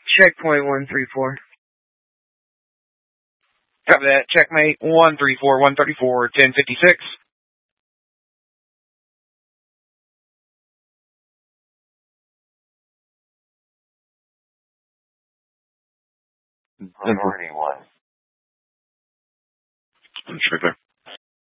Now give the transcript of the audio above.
Checkpoint 134. Copy that. Checkmate 134, 134, 1056. Number 81. Check there.